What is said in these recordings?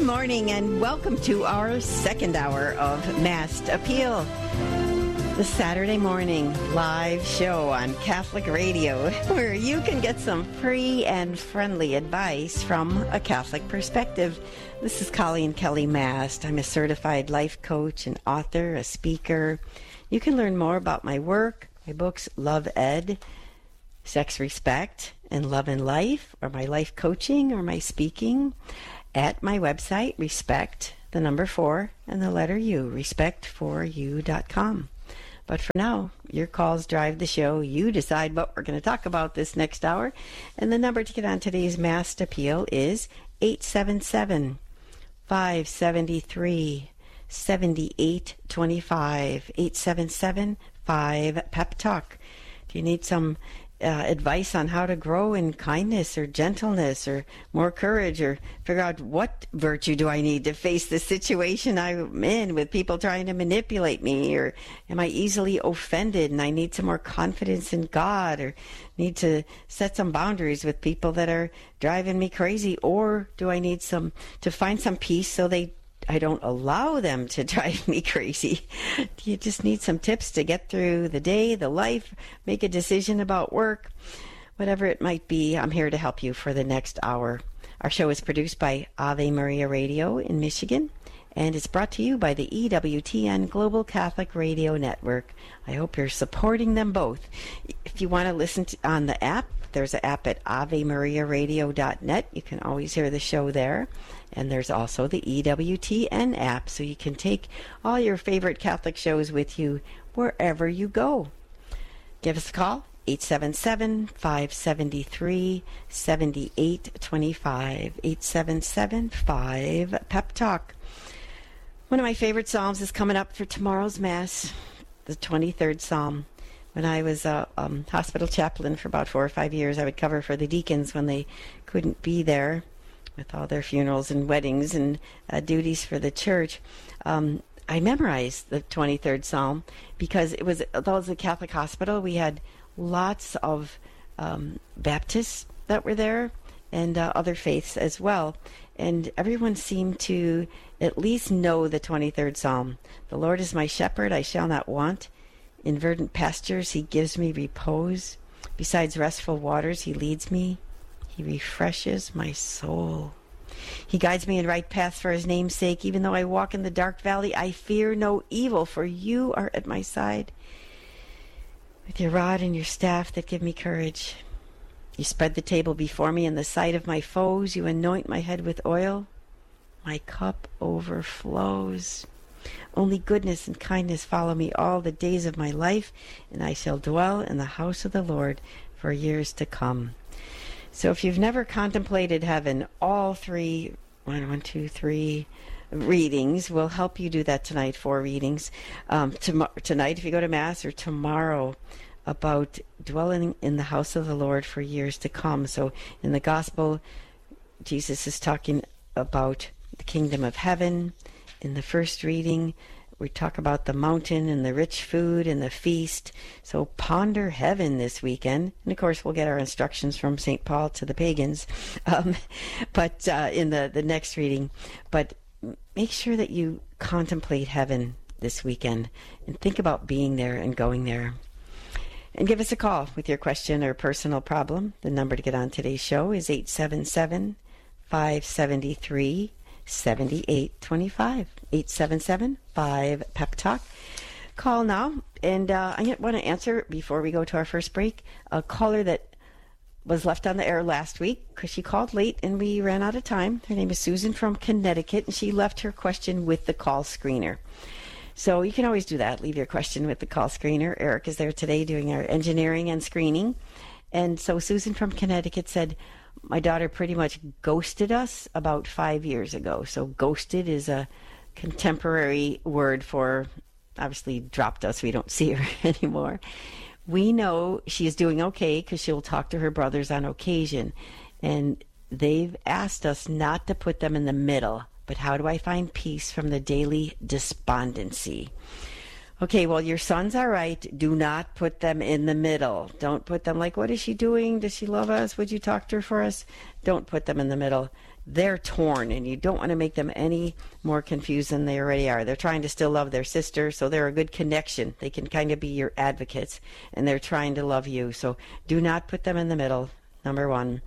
morning and welcome to our second hour of Mass Appeal, the Saturday morning live show on Catholic Radio, where you can get some free and friendly advice from a Catholic perspective. This is Colleen Kelly Mast. I'm a certified life coach, an author, a speaker. You can learn more about my work, my books, Love Ed, Sex Respect, and Love and Life, or my life coaching, or my speaking, at my website, respect, the number 4, and the letter U, respect4u.com. But for now, your calls drive the show. You decide what we're going to talk about this next hour. And the number to get on today's Mass Appeal is 877-573-7825. 877-5-PEP-TALK. Do you need some advice on how to grow in kindness or gentleness or more courage, or figure out what virtue do I need to face the situation I'm in with people trying to manipulate me, or am I easily offended and I need some more confidence in God, or need to set some boundaries with people that are driving me crazy, or do I need to find some peace so I don't allow them to drive me crazy? You just need some tips to get through the day, the life, make a decision about work, whatever it might be. I'm here to help you for the next hour. Our show is produced by Ave Maria Radio in Michigan, and it's brought to you by the EWTN Global Catholic Radio Network. I hope you're supporting them both. If you want to listen on the app, there's an app at AveMariaRadio.net. You can always hear the show there. And there's also the EWTN app, so you can take all your favorite Catholic shows with you wherever you go. Give us a call, 877-573-7825, 877-5-PEP-TALK. One of my favorite psalms is coming up for tomorrow's Mass, the 23rd Psalm. When I was a hospital chaplain for about 4 or 5 years, I would cover for the deacons when they couldn't be there with all their funerals and weddings and duties for the church. I memorized the 23rd Psalm because that was a Catholic hospital. We had lots of Baptists that were there and other faiths as well. And everyone seemed to at least know the 23rd Psalm. The Lord is my shepherd, I shall not want. In verdant pastures he gives me repose. Besides restful waters he leads me. He refreshes my soul. He guides me in right paths for his name's sake. Even though I walk in the dark valley, I fear no evil, for you are at my side. With your rod and your staff that give me courage. You spread the table before me in the sight of my foes. You anoint my head with oil. My cup overflows. Only goodness and kindness follow me all the days of my life, and I shall dwell in the house of the Lord for years to come. So if you've never contemplated heaven, all 3 readings will help you do that tonight. 4 readings tonight if you go to Mass, or tomorrow about dwelling in the house of the Lord for years to come. So in the Gospel, Jesus is talking about the kingdom of heaven. In the first reading, we talk about the mountain and the rich food and the feast. So ponder heaven this weekend. And of course, we'll get our instructions from St. Paul to the pagans but in the next reading. But make sure that you contemplate heaven this weekend and think about being there and going there. And give us a call with your question or personal problem. The number to get on today's show is 877-573-7825. 877-5-PEP-TALK. Call now, and I want to answer, before we go to our first break, a caller that was left on the air last week because she called late and we ran out of time. Her name is Susan from Connecticut, and she left her question with the call screener. So you can always do that, leave your question with the call screener. Eric is there today doing our engineering and screening. And so Susan from Connecticut said, my daughter pretty much ghosted us about 5 years ago. So ghosted is a contemporary word for, obviously, dropped us. We don't see her anymore. We know she is doing okay because she'll talk to her brothers on occasion. And they've asked us not to put them in the middle. But how do I find peace from the daily despondency? Okay, well, your sons are right. Do not put them in the middle. Don't put them like, what is she doing? Does she love us? Would you talk to her for us? Don't put them in the middle. they're torn, and you don't want to make them any more confused than they already are. They're trying to still love their sister, so they're a good connection. They can kind of be your advocates, and they're trying to love you. So do not put them in the middle. Number one,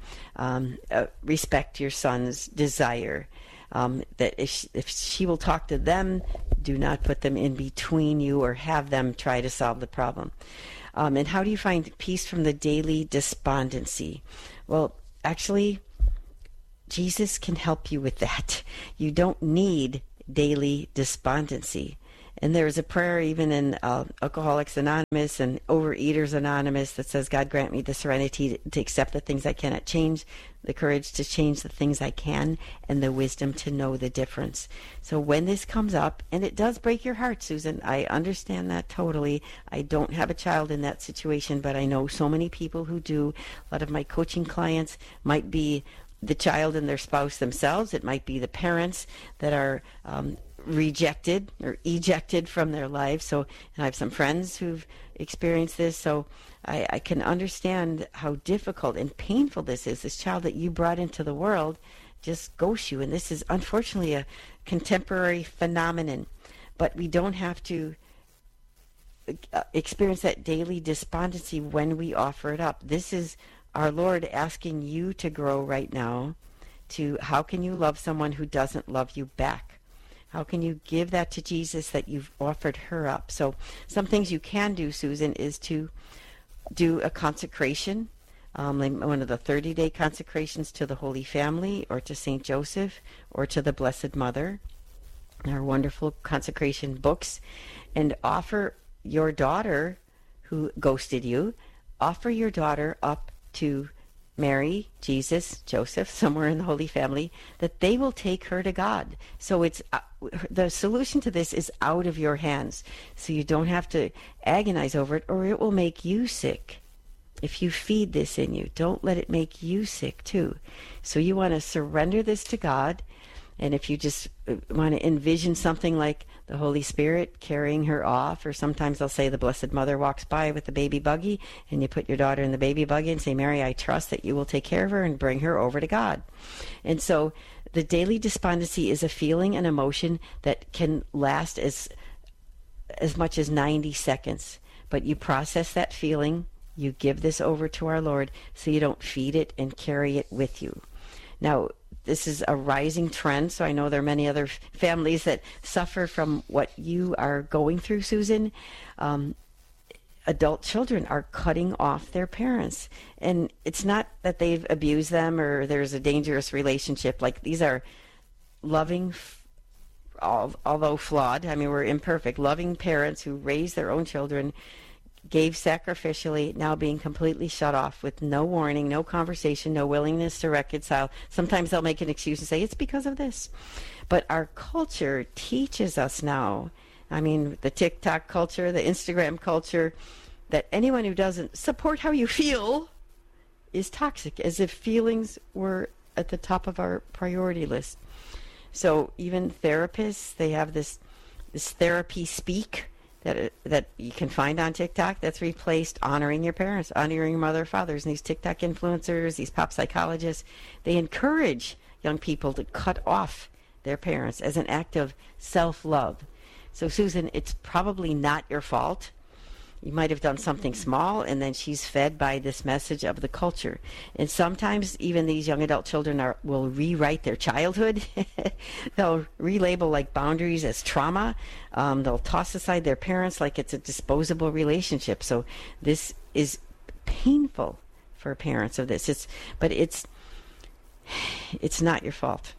respect your son's desire. That if she will talk to them, do not put them in between you or have them try to solve the problem. And how do you find peace from the daily despondency? Well, actually, Jesus can help you with that. You don't need daily despondency. And there's a prayer even in Alcoholics Anonymous and Overeaters Anonymous that says, God grant me the serenity to accept the things I cannot change, the courage to change the things I can, and the wisdom to know the difference. So when this comes up, and it does break your heart, Susan, I understand that totally. I don't have a child in that situation, but I know so many people who do. A lot of my coaching clients might be the child and their spouse themselves. It might be the parents that are rejected or ejected from their lives. So, and I have some friends who've experienced this. So I can understand how difficult and painful this is. This child that you brought into the world just ghosts you. And this is unfortunately a contemporary phenomenon. But we don't have to experience that daily despondency when we offer it up. This is our Lord asking you to grow right now to how can you love someone who doesn't love you back? How can you give that to Jesus that you've offered her up? So some things you can do, Susan, is to do a consecration, like one of the 30-day consecrations to the Holy Family or to St. Joseph or to the Blessed Mother, our wonderful consecration books, and offer your daughter who ghosted you, offer your daughter up to Mary, Jesus, Joseph, somewhere in the Holy Family, that they will take her to God. So it's the solution to this is out of your hands. So you don't have to agonize over it, or it will make you sick. If you feed this in you, don't let it make you sick too. So you want to surrender this to God. And if you just want to envision something like the Holy Spirit carrying her off, or sometimes they'll say the Blessed Mother walks by with the baby buggy, and you put your daughter in the baby buggy and say, Mary, I trust that you will take care of her and bring her over to God. And so the daily despondency is a feeling and emotion that can last as much as 90 seconds. But you process that feeling, you give this over to our Lord so you don't feed it and carry it with you. Now, this is a rising trend, so I know there are many other families that suffer from what you are going through, Susan. Adult children are cutting off their parents. And it's not that they've abused them or there's a dangerous relationship. Like, these are loving, although flawed, I mean, we're imperfect, loving parents who raise their own children, gave sacrificially, now being completely shut off with no warning, no conversation, no willingness to reconcile. Sometimes they'll make an excuse and say, it's because of this. But our culture teaches us now, I mean, the TikTok culture, the Instagram culture, that anyone who doesn't support how you feel is toxic, as if feelings were at the top of our priority list. So even therapists, they have this therapy speak that you can find on TikTok that's replaced honoring your parents, honoring your mother or fathers. And these TikTok influencers, these pop psychologists, they encourage young people to cut off their parents as an act of self-love. So, Susan, it's probably not your fault. You might have done something small, and then she's fed by this message of the culture. And sometimes even these young adult children will rewrite their childhood. They'll relabel like boundaries as trauma. They'll toss aside their parents like it's a disposable relationship. So this is painful for parents of this. But it's not your fault.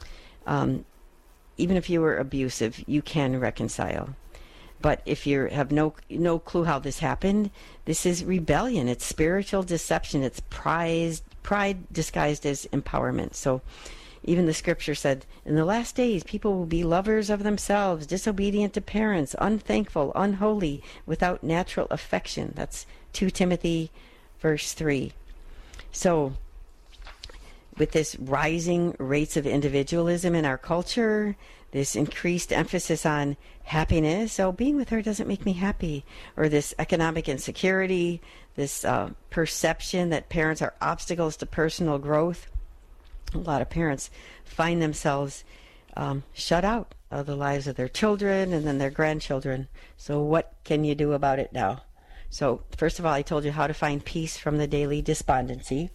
Even if you were abusive, you can reconcile. But if you have no clue how this happened, this is rebellion. It's spiritual deception. It's pride disguised as empowerment. So even the scripture said, in the last days, people will be lovers of themselves, disobedient to parents, unthankful, unholy, without natural affection. That's 2 Timothy verse 3. So with this rising rates of individualism in our culture, this increased emphasis on happiness, so being with her doesn't make me happy, or this economic insecurity, this perception that parents are obstacles to personal growth, A lot of parents find themselves shut out of the lives of their children and then their grandchildren. So what can you do about it now? So first of all, I told you how to find peace from the daily despondency.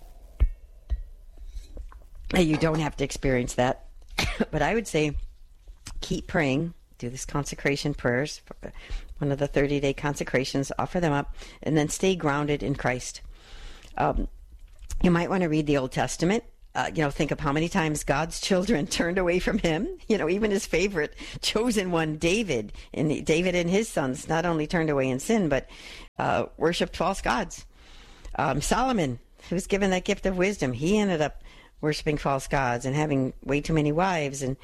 You don't have to experience that. But I would say keep praying. Do this consecration prayers, one of the 30-day consecrations, offer them up, and then stay grounded in Christ. You might want to read the Old Testament. Think of how many times God's children turned away from him. Even his favorite chosen one, David and his sons not only turned away in sin, but worshipped false gods. Solomon, who was given that gift of wisdom, he ended up worshiping false gods and having way too many wives. And,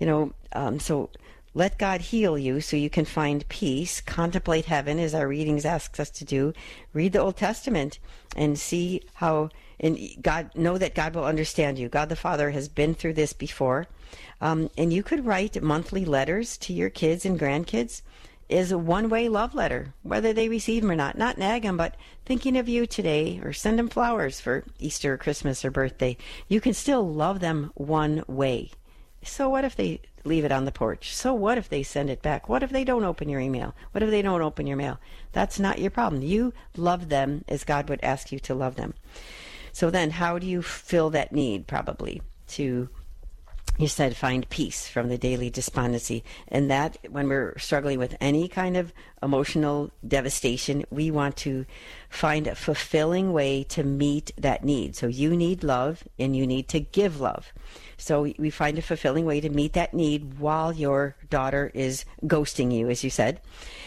so let God heal you so you can find peace. Contemplate heaven, as our readings ask us to do. Read the Old Testament and see how... And know that God will understand you. God the Father has been through this before. And you could write monthly letters to your kids and grandkids as a one-way love letter, whether they receive them or not. Not nag them, but thinking of you today, or send them flowers for Easter or Christmas or birthday. You can still love them one way. So what if they leave it on the porch? So what if they send it back? What if they don't open your email? What if they don't open your mail? That's not your problem. You love them as God would ask you to love them. So then how do you fill that need? Probably to, you said, find peace from the daily despondency. And that, when we're struggling with any kind of emotional devastation, we want to find a fulfilling way to meet that need. So you need love, and you need to give love. So we find a fulfilling way to meet that need while your daughter is ghosting you, as you said.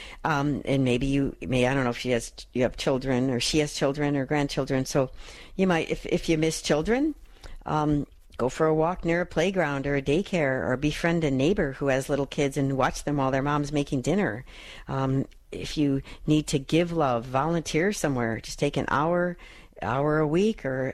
And maybe I don't know if you have children, or she has children or grandchildren. So you might, if you miss children, go for a walk near a playground or a daycare, or befriend a neighbor who has little kids and watch them while their mom's making dinner. If you need to give love, volunteer somewhere. Just take an hour a week, or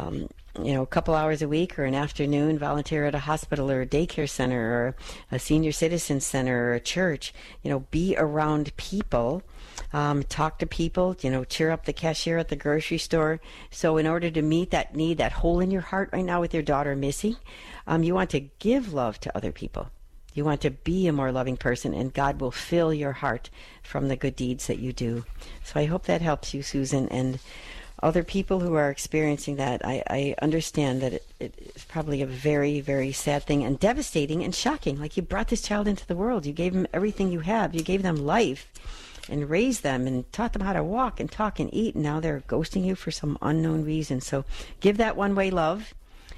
a couple hours a week, or an afternoon, volunteer at a hospital or a daycare center or a senior citizen center or a church. Be around people, talk to people, cheer up the cashier at the grocery store. So in order to meet that need, that hole in your heart right now with your daughter missing, you want to give love to other people. You want to be a more loving person, and God will fill your heart from the good deeds that you do. So I hope that helps you, Susan, and other people who are experiencing that. I understand that it's probably a very, very sad thing, and devastating and shocking. Like, you brought this child into the world. You gave them everything you have. You gave them life and raised them and taught them how to walk and talk and eat, and now they're ghosting you for some unknown reason. So give that one-way love,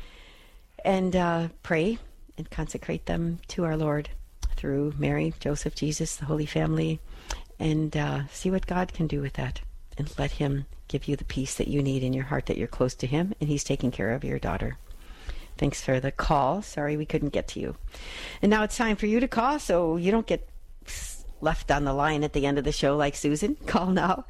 and pray and consecrate them to our Lord through Mary, Joseph, Jesus, the Holy Family, and see what God can do with that. And let him give you the peace that you need in your heart, that you're close to him, and he's taking care of your daughter. Thanks for the call. Sorry we couldn't get to you. And now it's time for you to call, so you don't get left on the line at the end of the show like Susan. Call now,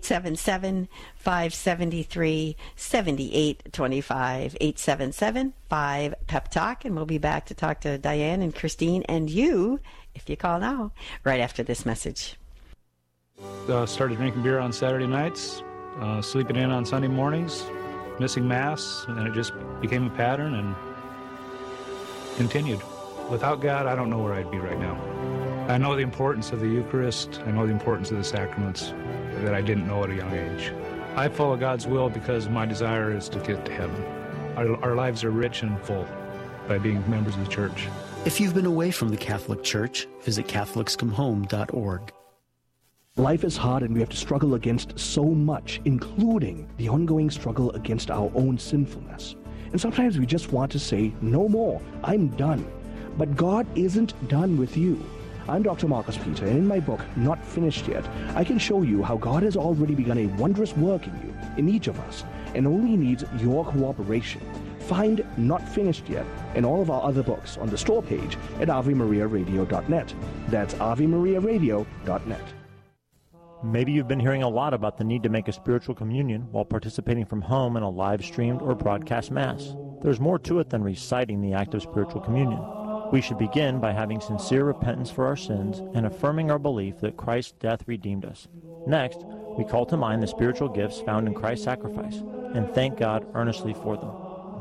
877-573-7825, 877-5-PEP-TALK, and we'll be back to talk to Diane and Christine and you, if you call now, right after this message. Started drinking beer on Saturday nights, sleeping in on Sunday mornings, missing Mass, and it just became a pattern and continued. Without God, I don't know where I'd be right now. I know the importance of the Eucharist. I know the importance of the sacraments that I didn't know at a young age. I follow God's will because my desire is to get to heaven. Our lives are rich and full by being members of the Church. If you've been away from the Catholic Church, visit CatholicsComeHome.org. Life is hard, and we have to struggle against so much, including the ongoing struggle against our own sinfulness. And sometimes we just want to say, no more, I'm done. But God isn't done with you. I'm Dr. Marcus Peter, and in my book, Not Finished Yet, I can show you how God has already begun a wondrous work in you, in each of us, and only needs your cooperation. Find Not Finished Yet and all of our other books on the store page at AveMariaRadio.net. That's AveMariaRadio.net. Maybe you've been hearing a lot about the need to make a spiritual communion while participating from home in a live-streamed or broadcast Mass. There's more to it than reciting the act of spiritual communion. We should begin by having sincere repentance for our sins and affirming our belief that Christ's death redeemed us. Next, we call to mind the spiritual gifts found in Christ's sacrifice and thank God earnestly for them.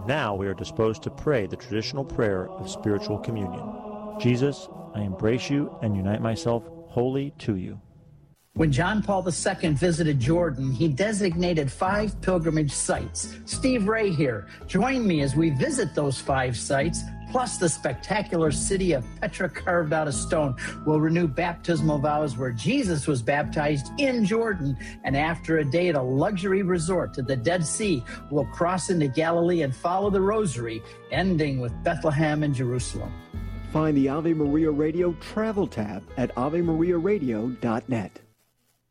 Now we are disposed to pray the traditional prayer of spiritual communion. Jesus, I embrace you and unite myself wholly to you. When John Paul II visited Jordan, he designated 5 pilgrimage sites. Steve Ray here. Join me as we visit those 5 sites, plus the spectacular city of Petra carved out of stone. We'll renew baptismal vows where Jesus was baptized in Jordan. And after a day at a luxury resort to the Dead Sea, we'll cross into Galilee and follow the Rosary, ending with Bethlehem and Jerusalem. Find the Ave Maria Radio travel tab at avemariaradio.net.